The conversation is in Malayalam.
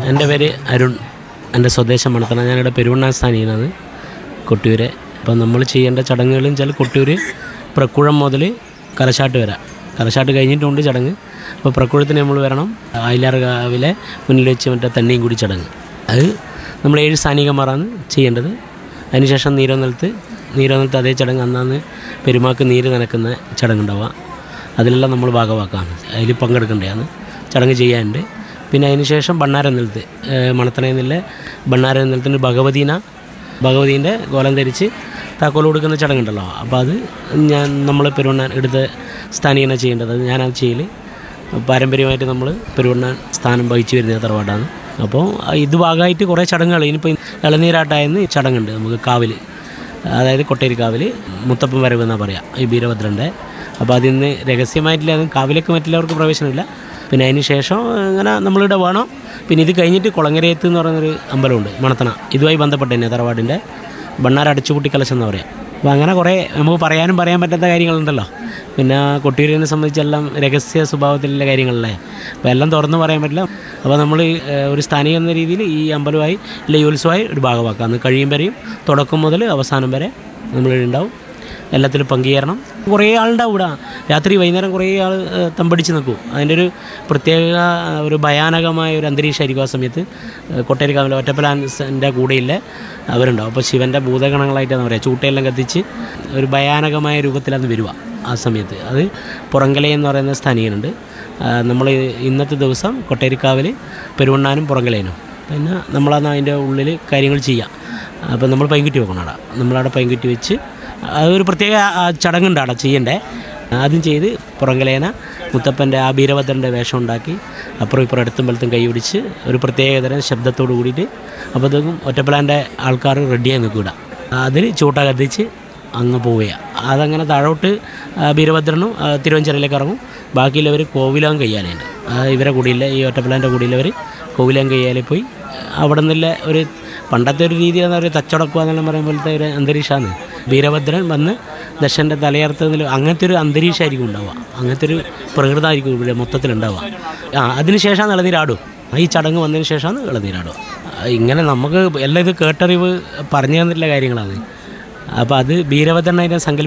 എൻ്റെ പേര് അരുൺ. എൻ്റെ സ്വദേശം മണത്തണ. ഞാനിവിടെ പെരുവണ്ണാൻ സ്ഥാനീയനാണ്, കൊട്ടിയൂർ. അപ്പം നമ്മൾ ചെയ്യേണ്ട ചടങ്ങുകളും വെച്ചാൽ കൊട്ടിയൂർ പ്രക്കുഴം മുതൽ കലശാട്ട് വരാം. കലശാട്ട് കഴിഞ്ഞിട്ടുണ്ട് ചടങ്ങ്. അപ്പോൾ പ്രക്കുഴത്തിന് നമ്മൾ വരണം. ആയിലാറ് കാവിലെ മുന്നിൽ വെച്ച് മറ്റേ തണ്ണിയും കൂടി ചടങ്ങ്. അത് നമ്മൾ 7 സ്ഥാനികന്മാരാണ് ചെയ്യേണ്ടത്. അതിനുശേഷം നീരോന്നലത്ത് അതേ ചടങ്ങ്. അന്നാന്ന് പെരുമാക്ക് നീര് നനക്കുന്ന ചടങ്ങുണ്ടാവുക. അതിലെല്ലാം നമ്മൾ ഭാഗവാക്കാണ്, അതിൽ പങ്കെടുക്കേണ്ടതാണ്. ചടങ്ങ് ചെയ്യാനുണ്ട്. പിന്നെ അതിന് ശേഷം ബണ്ണാരനിലത്ത് മണത്തണയിൽ നിന്നുള്ള ബണ്ണാരനിലത്തിന് ഭഗവതീൻ്റെ കോലം ധരിച്ച് താക്കോൽ കൊടുക്കുന്ന ചടങ്ങുണ്ടല്ലോ. അപ്പോൾ അത് നമ്മൾ പെരുവണ്ണാൻ എടുത്ത സ്ഥാനീകനാണ് ചെയ്യേണ്ടത്. അത് ഞാനത് ചെയ്യൽ പാരമ്പര്യമായിട്ട് നമ്മൾ പെരുവണ്ണാൻ സ്ഥാനം വഹിച്ചു വരുന്ന തറവാടാണ്. അപ്പോൾ ഇത് ഭാഗമായിട്ട് കുറേ ചടങ്ങുകൾ. ഇനിയിപ്പോൾ ഇളനീരാട്ടായെന്ന് ചടങ്ങുണ്ട് നമുക്ക് കാവിൽ, അതായത് കൊട്ടേരിക്കാവിൽ മുത്തപ്പൻ വരവ് എന്നാണ് പറയുക, ഈ വീരഭദ്രൻ്റെ. അപ്പോൾ അതിന്ന് രഹസ്യമായിട്ടില്ല, അത് കാവിലേക്ക് മറ്റുള്ളവർക്ക് പ്രവേശനമില്ല. പിന്നെ അതിന് ശേഷം അങ്ങനെ നമ്മളിവിടെ വേണം. പിന്നെ ഇത് കഴിഞ്ഞിട്ട് കുളങ്ങരയത്ത് എന്ന് പറയുന്നൊരു അമ്പലമുണ്ട് മണത്തണ, ഇതുമായി ബന്ധപ്പെട്ട് തന്നെ തറവാടിൻ്റെ ബണ്ണാര അടച്ചുപൂട്ടി കലശം എന്ന് പറയാം. അപ്പോൾ അങ്ങനെ കുറേ നമുക്ക് പറയാൻ പറ്റാത്ത കാര്യങ്ങളുണ്ടല്ലോ. പിന്നെ കൊട്ടിയൂരിനെ സംബന്ധിച്ചെല്ലാം രഹസ്യ സ്വഭാവത്തിലുള്ള കാര്യങ്ങളല്ലേ, അപ്പോൾ എല്ലാം തുറന്ന് പറയാൻ പറ്റില്ല. അപ്പോൾ നമ്മൾ ഒരു സ്ഥാനിക എന്ന രീതിയിൽ ഈ അമ്പലമായി ഈ ഉത്സവമായി ഒരു ഭാഗമാക്കാം. അന്ന് കഴിയും വരെയും തുടക്കം മുതൽ അവസാനം വരെ നമ്മളുണ്ടാവും. എല്ലാത്തിലും പങ്കുചേരണം. കുറേ ആളുണ്ടാവും ഇവിടെ. രാത്രി വൈകുന്നേരം കുറേ ആൾ തമ്പടിച്ച് നിൽക്കും. അതിൻ്റെ ഒരു പ്രത്യേക ഒരു ഭയാനകമായ ഒരു അന്തരീക്ഷമായിരിക്കും ആ സമയത്ത്. കൊട്ടേരിക്കാവിലെ ഒറ്റപ്പലാൻ്റെ കൂടെയില്ല അവരുണ്ടാവും. അപ്പോൾ ശിവൻ്റെ ഭൂതഗണങ്ങളായിട്ടാണ് പറയുക. ചൂട്ടയെല്ലാം കത്തിച്ച് ഒരു ഭയാനകമായ രൂപത്തിലത് വരിക ആ സമയത്ത്. അത് പുറങ്കലയെന്ന് പറയുന്ന സ്ഥാനീയനുണ്ട്. നമ്മൾ ഇന്നത്തെ ദിവസം കൊട്ടേരിക്കാവിൽ പെരുവണ്ണാനും പുറങ്കലയനും. പിന്നെ നമ്മളന്ന് അതിൻ്റെ ഉള്ളിൽ കാര്യങ്ങൾ ചെയ്യാം. അപ്പോൾ നമ്മൾ പൈൻകുറ്റി വെക്കണം അവിടെ. നമ്മളവിടെ പൈൻകുറ്റി വെച്ച് അതൊരു പ്രത്യേക ചടങ്ങുണ്ട് അവിടെ ചെയ്യണ്ടേ. ആദ്യം ചെയ്ത് പുറങ്കലേന മുത്തപ്പൻ്റെ ആ വീരഭദ്രൻ്റെ വേഷം ഉണ്ടാക്കി അപ്പുറം ഇപ്പുറം അടുത്തും വലത്തും കൈ പിടിച്ച് ഒരു പ്രത്യേകതരം ശബ്ദത്തോട് കൂടിയിട്ട് അപ്പോഴത്തേക്കും ഒറ്റപ്പലാൻ്റെ ആൾക്കാർ റെഡിയായി നിൽക്കുക. അതിൽ ചൂട്ട കത്തിച്ച് അങ്ങ് പോവുക. അതങ്ങനെ താഴോട്ട് വീരഭദ്രനും തിരുവഞ്ചിറയിലേക്ക് ഇറങ്ങും. ബാക്കിയുള്ളവർ കോവിലാം കയ്യാലുണ്ട്. ഇവരെ കൂടിയില്ല, ഈ ഒറ്റപ്പലാൻ്റെ കൂടിയുള്ളവർ കോവിലാം കയ്യാലിൽ പോയി അവിടെ നിന്നുള്ള ഒരു പണ്ടത്തെ ഒരു രീതിയിലെന്ന് പറയുക തച്ചടക്കുക എന്നെല്ലാം പറയുമ്പോഴത്തെ ഒരു അന്തരീക്ഷമാണ്. വീരഭദ്രൻ വന്ന് ദശൻ്റെ തലയർത്തുന്നതിൽ അങ്ങനത്തെ ഒരു അന്തരീക്ഷമായിരിക്കും ഉണ്ടാവുക. അങ്ങനത്തെ ഒരു പ്രകൃതമായിരിക്കും ഇവിടെ മൊത്തത്തിലുണ്ടാവുക. അതിന് ശേഷമാണ് ഇളനീരാടും. ഈ ചടങ്ങ് വന്നതിന് ശേഷമാണ് ഇളനീരാടുക. ഇങ്ങനെ നമുക്ക് എല്ലാം ഇത് കേട്ടറിവ് പറഞ്ഞു തന്നിട്ടുള്ള കാര്യങ്ങളാണ്. അപ്പോൾ അത് വീരഭദ്രനായിട്ട്